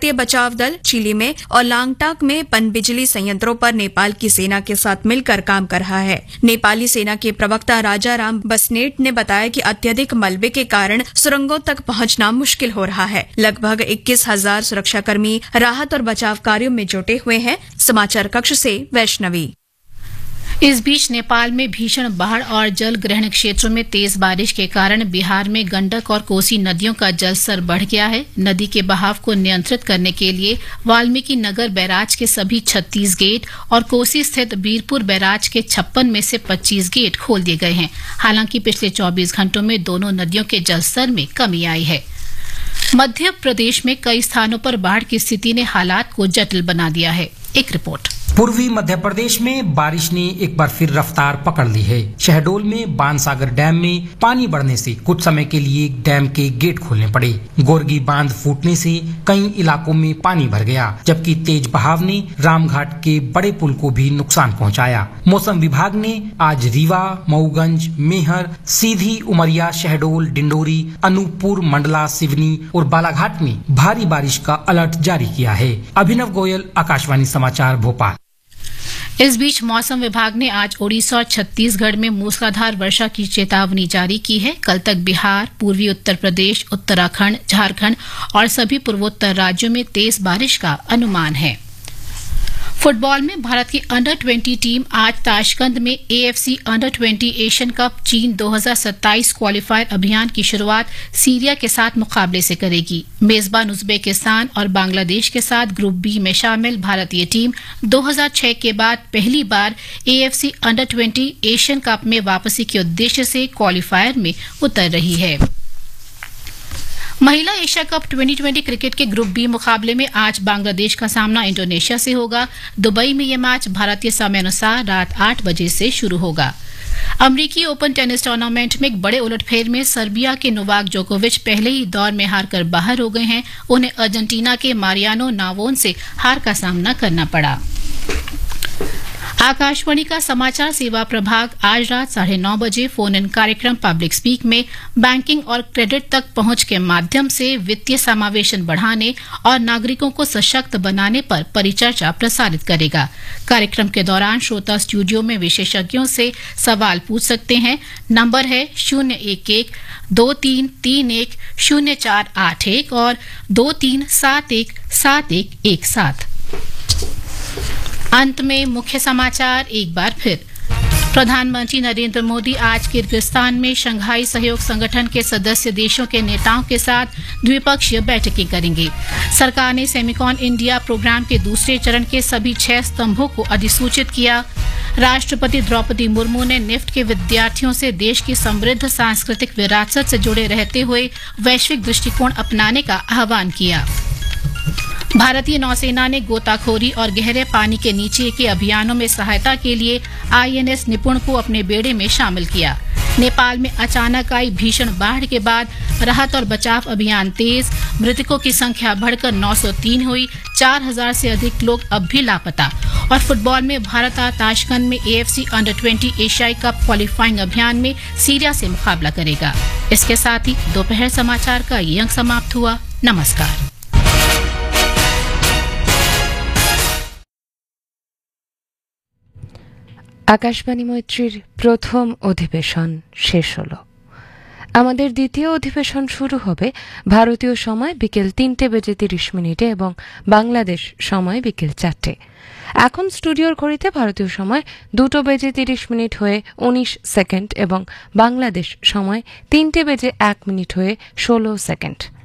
भारतीय बचाव दल चिली में और लांगटाक में पनबिजली संयंत्रों पर नेपाल की सेना के साथ मिलकर काम कर रहा है। नेपाली सेना के प्रवक्ता राजाराम बस्नेट ने बताया कि अत्यधिक मलबे के कारण सुरंगों तक पहुंचना मुश्किल हो रहा है। लगभग 21,000 सुरक्षाकर्मी राहत और बचाव कार्यों में जुटे हुए हैं। समाचार कक्ष से वैष्णवी। इस बीच नेपाल में भीषण बाढ़ और जल ग्रहण क्षेत्रों में तेज बारिश के कारण बिहार में गंडक और कोसी नदियों का जलस्तर बढ़ गया है। नदी के बहाव को नियंत्रित करने के लिए वाल्मीकि नगर बैराज के सभी 36 गेट और कोसी स्थित बीरपुर बैराज के 56 में से 25 गेट खोल दिए गए हैं। हालांकि पिछले 24 घंटों में दोनों नदियों के जलस्तर में कमी आई है। मध्य प्रदेश में कई स्थानों पर बाढ़ की स्थिति ने हालात को जटिल बना दिया है। एक रिपोर्ट। पूर्वी मध्य प्रदेश में बारिश ने एक बार फिर रफ्तार पकड़ ली है। शहडोल में बाणसागर डैम में पानी बढ़ने से कुछ समय के लिए डैम के गेट खोलने पड़े। गोरगी बांध फूटने से कई इलाकों में पानी भर गया, जबकि तेज बहाव ने रामघाट के बड़े पुल को भी नुकसान पहुंचाया। मौसम विभाग ने आज रीवा, मऊगंज, मेहर, सीधी, उमरिया, शहडोल, डिंडोरी, अनूपपुर, मंडला, सिवनी और बालाघाट में भारी बारिश का अलर्ट जारी किया है। अभिनव गोयल, आकाशवाणी समाचार, भोपाल। इस बीच मौसम विभाग ने आज ओडिशा और छत्तीसगढ़ में मूसलाधार वर्षा की चेतावनी जारी की है। कल तक बिहार, पूर्वी उत्तर प्रदेश, उत्तराखंड, झारखंड और सभी पूर्वोत्तर राज्यों में तेज बारिश का अनुमान है। फुटबॉल में भारत की अंडर 20 टीम आज ताशकंद में AFC अंडर 20 एशियन कप चीन 2027 क्वालीफायर अभियान की शुरुआत सीरिया के साथ मुकाबले से करेगी। मेजबान उज्बेकिस्तान और बांग्लादेश के साथ ग्रुप बी में शामिल भारतीय टीम 2006 के बाद पहली बार AFC अंडर 20 एशियन कप में वापसी के उद्देश्य से क्वालीफायर में उतर रही है। महिला एशिया कप 2020 क्रिकेट के ग्रुप बी मुकाबले में आज बांग्लादेश का सामना इंडोनेशिया से होगा। दुबई में यह मैच भारतीय समय अनुसार रात 8 बजे से शुरू होगा। अमेरिकी ओपन टेनिस टूर्नामेंट में एक बड़े उलटफेर में सर्बिया के नोवाक जोकोविच पहले ही दौर में हारकर बाहर हो गए हैं। उन्हें अर्जेंटीना के मारियानो नावोन से हार का सामना करना पड़ा। आकाशवाणी का समाचार सेवा प्रभाग आज रात 9:30 बजे फोन इन कार्यक्रम पब्लिक स्पीक में बैंकिंग और क्रेडिट तक पहुंच के माध्यम से वित्तीय समावेशन बढ़ाने और नागरिकों को सशक्त बनाने पर परिचर्चा प्रसारित करेगा। कार्यक्रम के दौरान श्रोता स्टूडियो में विशेषज्ञों से सवाल पूछ सकते हैं। नंबर है 011-2331-0481 और 23717117। अंत में मुख्य समाचार एक बार फिर। प्रधानमंत्री नरेंद्र मोदी आज किर्गिस्तान में शंघाई सहयोग संगठन के सदस्य देशों के नेताओं के साथ द्विपक्षीय बैठकें करेंगे। सरकार ने सेमिकॉन इंडिया प्रोग्राम के दूसरे चरण के सभी 6 स्तंभों को अधिसूचित किया। राष्ट्रपति द्रौपदी मुर्मू ने निफ्ट के विद्यार्थियों से देश की समृद्ध सांस्कृतिक विरासत से जुड़े रहते हुए वैश्विक दृष्टिकोण अपनाने का आह्वान किया। भारतीय नौसेना ने गोताखोरी और गहरे पानी के नीचे के अभियानों में सहायता के लिए INS निपुण को अपने बेड़े में शामिल किया। नेपाल में अचानक आई भीषण बाढ़ के बाद राहत और बचाव अभियान तेज। मृतकों की संख्या बढ़कर 903 हुई। 4000 से अधिक लोग अब भी लापता। और फुटबॉल में भारत आज ताशकंद में AFC अंडर 20 एशियाई कप क्वालीफाइंग अभियान में सीरिया से मुकाबला करेगा। इसके साथ ही दोपहर समाचार का ये अंक समाप्त हुआ। नमस्कार। আকাশবাণী মৈত্রীর প্রথম অধিবেশন শেষ হলো। আমাদের দ্বিতীয় অধিবেশন শুরু হবে ভারতীয় সময় বিকেল 3:30 এবং বাংলাদেশ সময় বিকেল 4। এখন স্টুডিওর ঘড়িতে ভারতীয় সময় 2:30 হয়ে 19 সেকেন্ড এবং বাংলাদেশ সময় 3:01 হয়ে 16 সেকেন্ড।